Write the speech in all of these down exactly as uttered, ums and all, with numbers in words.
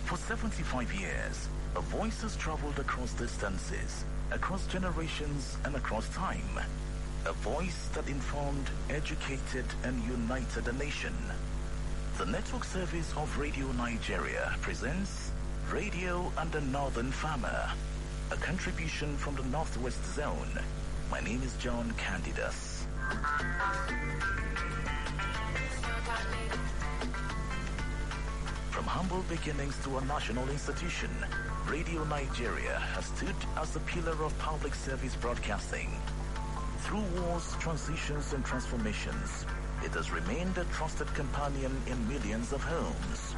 For seventy-five years, a voice has traveled across distances, across generations, and across time. A voice that informed, educated, and united a nation. The network service of Radio Nigeria presents Radio and the Northern Farmer, a contribution from the Northwest Zone. My name is John Candidus. From humble beginnings to a national institution, Radio Nigeria has stood as the pillar of public service broadcasting. Through wars, transitions, and transformations, it has remained a trusted companion in millions of homes.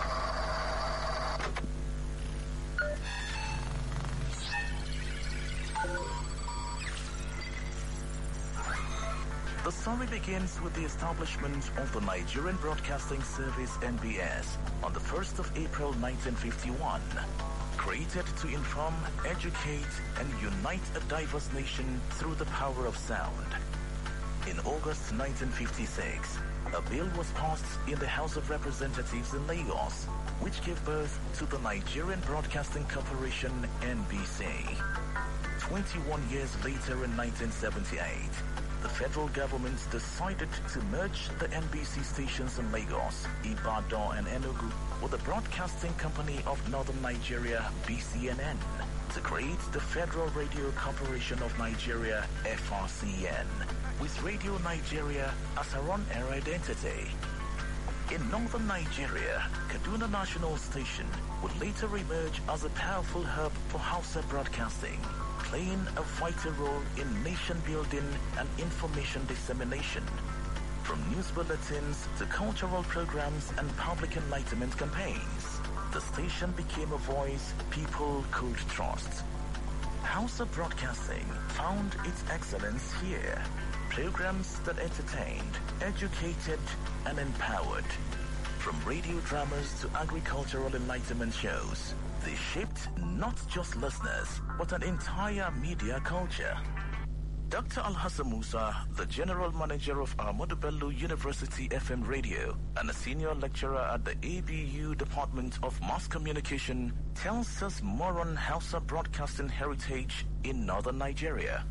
The story begins with the establishment of the Nigerian Broadcasting Service N B S on the first of April nineteen fifty-one. Created to inform, educate, and unite a diverse nation through the power of sound. In August nineteen fifty-six, a bill was passed in the House of Representatives in Lagos, which gave birth to the Nigerian Broadcasting Corporation, N B C. twenty-one years later, in nineteen seventy-eight, the federal government decided to merge the N B C stations in Lagos, Ibadan, and Enugu with the Broadcasting Company of Northern Nigeria, B C N N, to create the Federal Radio Corporation of Nigeria, F R C N, with Radio Nigeria as her on-air identity. In Northern Nigeria, Kaduna National Station would later emerge as a powerful hub for Hausa broadcasting, playing a vital role in nation building and information dissemination. From news bulletins to cultural programs and public enlightenment campaigns, the station became a voice people could trust. Hausa broadcasting found its excellence here. Programs that entertained, educated, and empowered. From radio dramas to agricultural enlightenment shows, they shaped not just listeners, but an entire media culture. Doctor Alhassan Musa, the General Manager of Ahmadu Bello University F M Radio and a senior lecturer at the A B U Department of Mass Communication, tells us more on Hausa broadcasting heritage in Northern Nigeria.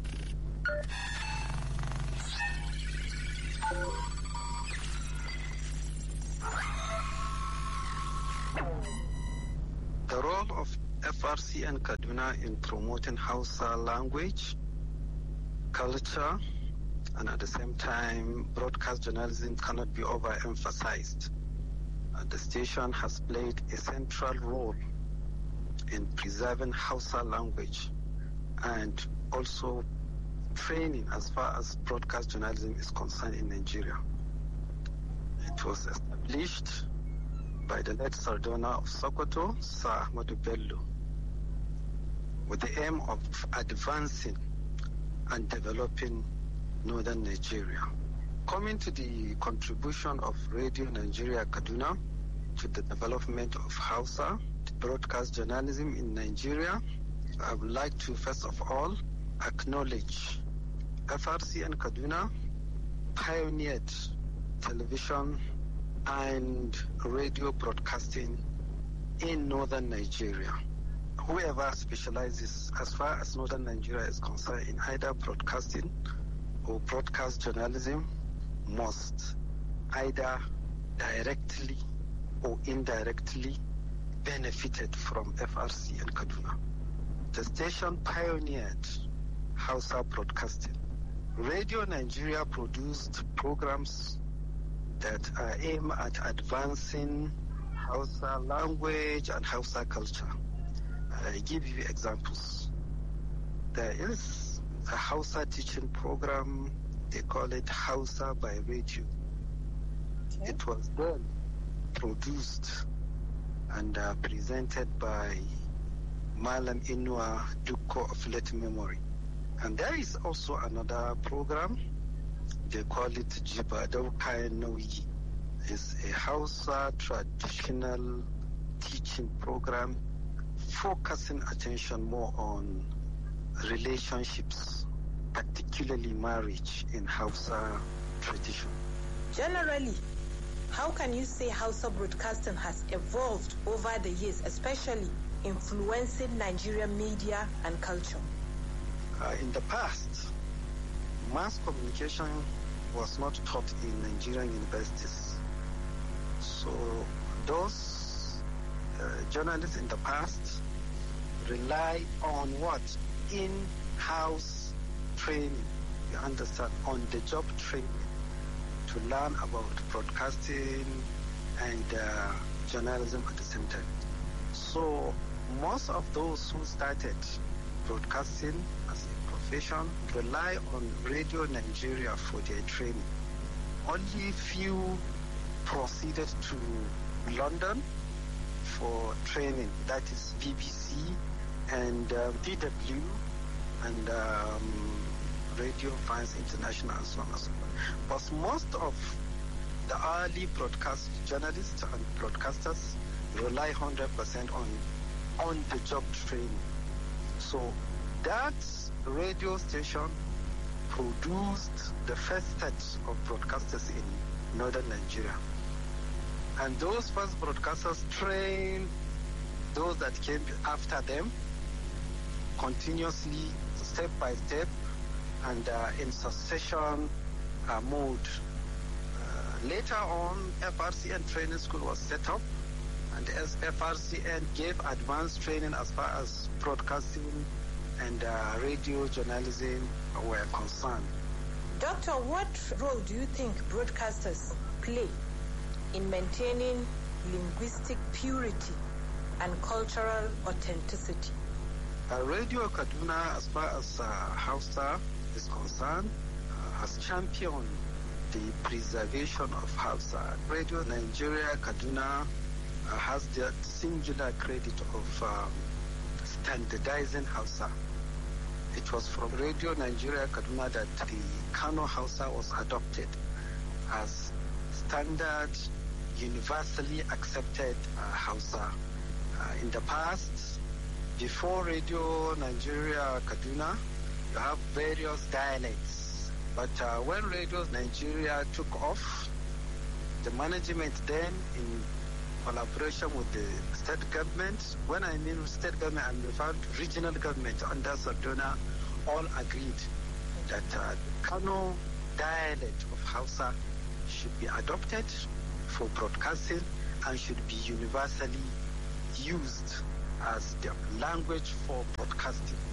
The role of F R C N Kaduna in promoting Hausa language, culture, and at the same time, broadcast journalism cannot be overemphasized. Uh, the station has played a central role in preserving Hausa language and also training as far as broadcast journalism is concerned in Nigeria. It was established by the late Sardona of Sokoto, Sir Ahmadu Bello, with the aim of advancing and developing Northern Nigeria. Coming to the contribution of Radio Nigeria Kaduna to the development of Hausa broadcast journalism in Nigeria, I would like to first of all acknowledge F R C N Kaduna pioneered television and radio broadcasting in Northern Nigeria. Whoever specializes as far as Northern Nigeria is concerned in either broadcasting or broadcast journalism must either directly or indirectly benefited from F R C N Kaduna. The station pioneered Hausa broadcasting. Radio Nigeria produced programs that are aimed at advancing Hausa language and Hausa culture. I give you examples. There is a Hausa teaching program, they call it Hausa by Radio. Okay. It was then produced and uh, presented by Malam Inua Dukko of late memory. And there is also another program, they call it Jibadau Kayan Nauyi. It's a Hausa traditional teaching program focusing attention more on relationships, particularly marriage in Hausa tradition. Generally, How can you say Hausa broadcasting has evolved over the years, especially influencing Nigerian media and culture? Uh, in the past, mass communication was not taught in Nigerian universities. So those uh, journalists in the past rely on what? In-house training, you understand, on-the-job training to learn about broadcasting and uh, journalism at the same time. So most of those who started broadcasting as a profession rely on Radio Nigeria for their training. Only few proceeded to London for training, that is B B C and uh, D W and um, Radio France International and so on and so forth. But most of the early broadcast journalists and broadcasters rely one hundred percent on on-the-job training. So that radio station produced the first set of broadcasters in northern Nigeria. And those first broadcasters trained those that came after them continuously, step by step, and uh, in succession uh, mode. Uh, later on, F R C N training school was set up, and as F R C N gave advanced training as far as broadcasting and uh, radio journalism were concerned. Doctor, what role do you think broadcasters play in maintaining linguistic purity and cultural authenticity? Uh, Radio Kaduna, as far as uh, Hausa is concerned, uh, has championed the preservation of Hausa. Radio Nigeria Kaduna uh, has the singular credit of um, standardizing Hausa. It was from Radio Nigeria Kaduna that the Kano Hausa was adopted as standard, universally accepted uh, Hausa. Uh, in the past, before Radio Nigeria Kaduna, you have various dialects. But uh, when Radio Nigeria took off, the management then, in collaboration with the state government, when I mean state government, I'm referring to regional government under Sardauna, all agreed that uh, Kano dialect of Hausa should be adopted for broadcasting and should be universally used as the language for broadcasting.